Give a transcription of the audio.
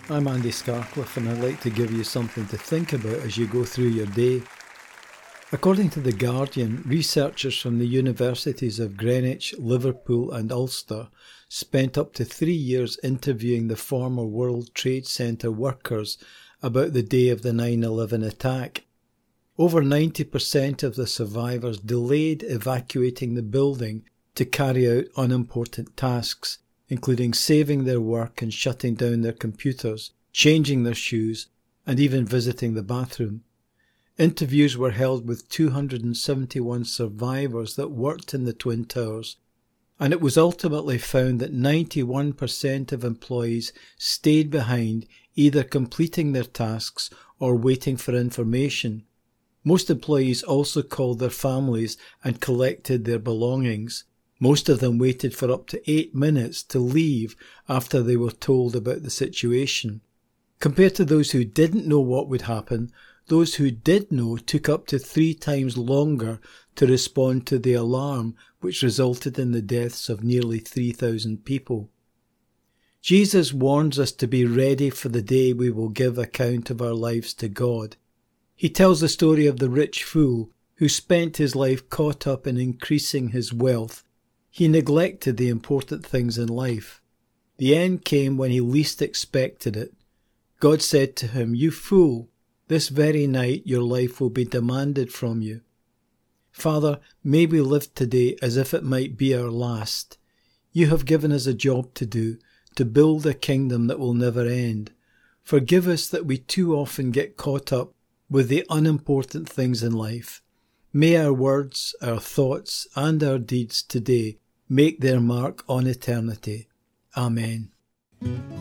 I'm Andy Scarcliffe, and I'd like to give you something to think about as you go through your day. According to The Guardian, researchers from the universities of Greenwich, Liverpool and Ulster spent up to 3 years interviewing the former World Trade Center workers about the day of the 9/11 attack. Over 90% of the survivors delayed evacuating the building to carry out unimportant tasks, including saving their work and shutting down their computers, changing their shoes, and even visiting the bathroom. Interviews were held with 271 survivors that worked in the Twin Towers, and it was ultimately found that 91% of employees stayed behind, either completing their tasks or waiting for information. Most employees also called their families and collected their belongings. Most of them waited for up to 8 minutes to leave after they were told about the situation. Compared to those who didn't know what would happen, those who did know took up to 3 times longer to respond to the alarm, which resulted in the deaths of nearly 3,000 people. Jesus warns us to be ready for the day we will give account of our lives to God. He tells the story of the rich fool who spent his life caught up in increasing his wealth. He neglected the important things in life. The end came when he least expected it. God said to him, "You fool, this very night your life will be demanded from you." Father, may we live today as if it might be our last. You have given us a job to do, to build a kingdom that will never end. Forgive us that we too often get caught up with the unimportant things in life. May our words, our thoughts, and our deeds today make their mark on eternity. Amen.